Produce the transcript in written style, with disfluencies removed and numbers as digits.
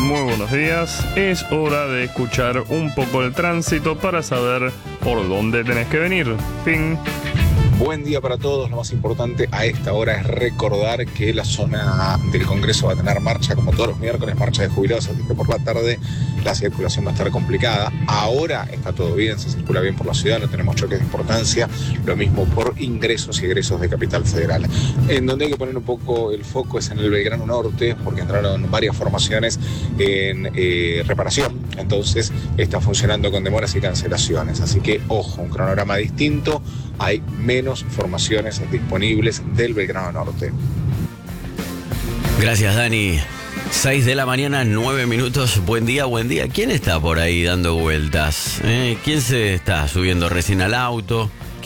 muy buenos días. Es hora de escuchar un poco el tránsito para saber por dónde tenés que venir. Fin. Buen día para todos. Lo más importante a esta hora es recordar que la zona del Congreso va a tener marcha, como todos los miércoles, marcha de jubilados, así que por la tarde la circulación va a estar complicada. Ahora está todo bien, se circula bien por la ciudad, no tenemos choques de importancia. Lo mismo por ingresos y egresos de Capital Federal. En donde hay que poner un poco el foco es en el Belgrano Norte, porque entraron varias formaciones en reparación. Entonces está funcionando con demoras y cancelaciones. Así que, ojo, un cronograma distinto. Hay menos formaciones disponibles del Belgrano Norte. Gracias, Dani. 6 de la mañana, 9 minutos. Buen día, buen día. ¿Quién está por ahí dando vueltas? ¿Quién se está subiendo recién al auto?